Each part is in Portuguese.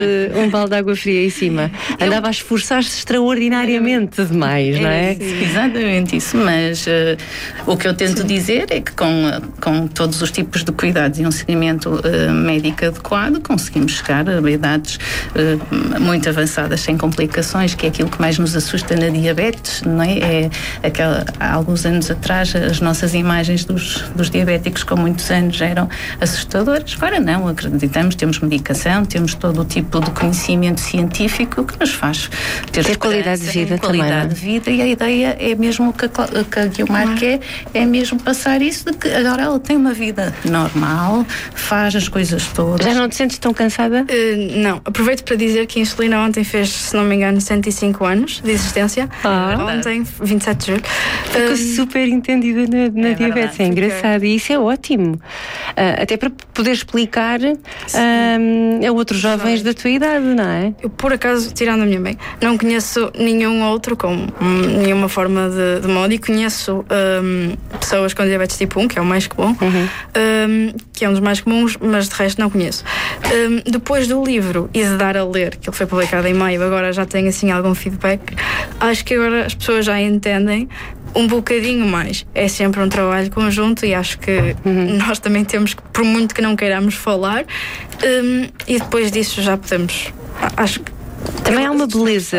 um balde de água fria em cima. Andava a esforçar-se extraordinariamente demais, não é? Exatamente isso, mas o que eu tento dizer é que com todos os tipos de cuidados e um seguimento médico adequado, conseguimos chegar a idades muito avançadas sem complicações, que é aquilo que mais nos assusta na diabetes, não é? Há alguns anos atrás as nossas imagens dos diabéticos com muitos anos eram assustadoras. Agora não, acreditamos, temos medicação, temos todo o tipo de conhecimento científico que nos faz ter qualidade de vida também. Qualidade de vida, e a ideia é mesmo o que a Guiomar quer, é mesmo passar isso de que agora ela tem uma vida normal, faz as coisas todas. Já não te sentes tão cansada? Não. Aproveito para dizer que a Insulina ontem fez, se não me engano, 105 anos de existência. Ontem, 27 de julho. Ficou super entendida na diabetes. É engraçado. E isso é ótimo. Até para poder explicar a outros jovens da tua idade, não é? Eu, por acaso, tirando a minha mãe, não conheço nenhum outro com nenhuma forma de modo, e conheço pessoas com diabetes tipo 1, que é o mais comum, que é um dos mais comuns, mas de resto não conheço. Depois do livro e de dar a ler, que ele foi publicado em maio, agora já tenho assim algum feedback, acho que agora as pessoas já entendem um bocadinho mais. É sempre um trabalho conjunto e acho que nós também temos que, por muito que não queiramos falar, e depois disso já podemos, acho que também há uma beleza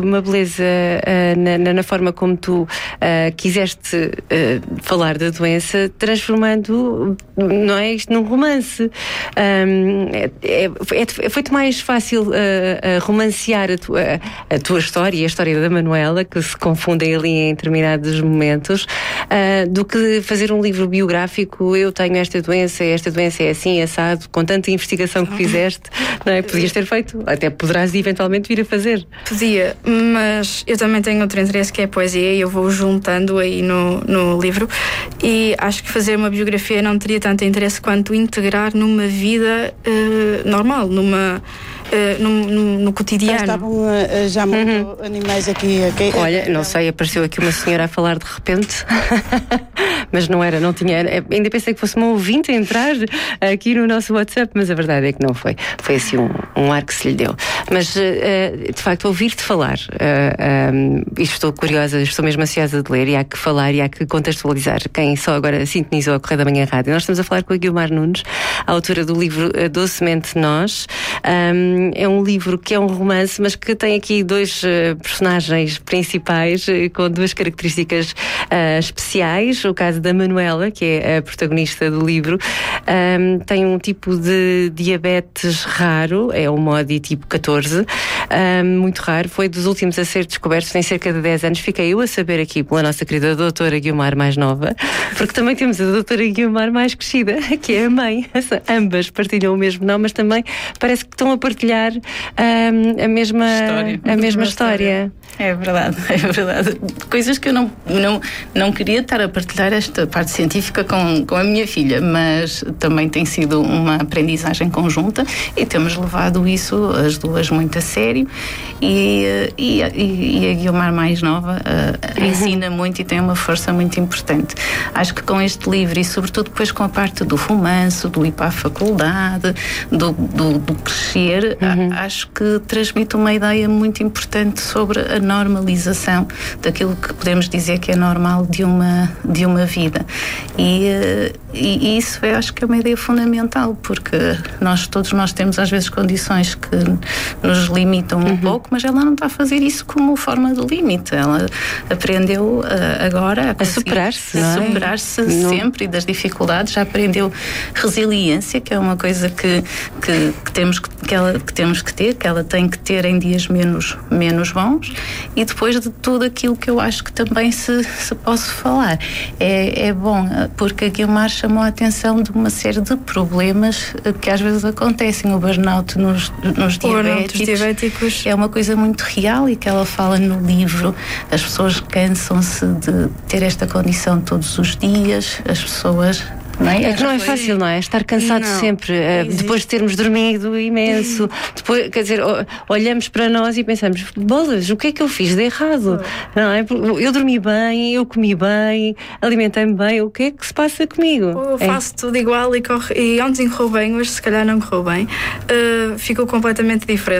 na forma como tu quiseste falar da doença, transformando, não é, isto num romance. Foi-te mais fácil romancear a tua história e a história da Manuela, que se confundem ali em determinados momentos, do que fazer um livro biográfico. Eu tenho esta doença é assim, assado, com tanta investigação que fizeste, não é? Podias ter feito, até poderás eventualmente vir a fazer. Podia, mas eu também tenho outro interesse, que é a poesia, e eu vou juntando aí no livro, e acho que fazer uma biografia não teria tanto interesse quanto integrar numa vida normal, no cotidiano. Estavam já muito animais aqui. Olha, não sei, apareceu aqui uma senhora a falar de repente, mas não tinha, ainda pensei que fosse uma ouvinte a entrar aqui no nosso WhatsApp, mas a verdade é que não foi. Foi assim um ar que se lhe deu. Mas, de facto, ouvir-te falar, e estou curiosa, estou mesmo ansiosa de ler, e há que falar e há que contextualizar quem só agora sintonizou a Correio da Manhã Rádio. Nós estamos a falar com a Guiomar Nunes, a autora do livro Docemente Nós. É um livro que é um romance, mas que tem aqui dois personagens principais com duas características especiais. O caso da Manuela, que é a protagonista do livro, tem um tipo de diabetes raro, é o MODY tipo 14, muito raro, foi dos últimos a ser descoberto, tem cerca de 10 anos. Fiquei eu a saber aqui pela nossa querida doutora Guiomar mais nova, porque também temos a doutora Guiomar mais crescida, que é a mãe. Ambas partilham o mesmo nome, mas também parece que estão a partilhar a mesma história. É verdade. Coisas que eu não queria estar a partilhar esta parte científica com a minha filha, mas também tem sido uma aprendizagem conjunta e temos levado isso as duas muito a sério, e a Guiomar mais nova ensina muito e tem uma força muito importante. Acho que com este livro, e sobretudo depois com a parte do romance, do ir para a faculdade, do crescer, acho que transmite uma ideia muito importante sobre a normalização daquilo que podemos dizer que é normal de uma vida. E isso eu acho que é uma ideia fundamental, porque todos nós temos às vezes condições que nos limitam um pouco, mas ela não está a fazer isso como forma de limite. Ela aprendeu agora a superar-se, sempre, e das dificuldades, já aprendeu resiliência, que é uma coisa que temos que ter, que ela tem que ter em dias menos bons, e depois de tudo aquilo que eu acho que também se posso falar. É bom, porque a Guiomar chamou a atenção de uma série de problemas que às vezes acontecem. O burnout nos diabéticos é uma coisa muito real e que ela fala no livro. As pessoas cansam-se de ter esta condição todos os dias, as pessoas... É que não é fácil, não é? Estar cansado sempre, depois de termos dormido imenso. Depois, quer dizer, olhamos para nós e pensamos: bolas, o que é que eu fiz de errado? Não é? Eu dormi bem, eu comi bem, alimentei-me bem, o que é que se passa comigo? Eu faço tudo igual e ontem correu bem, hoje se calhar não correu bem. Ficou completamente diferente.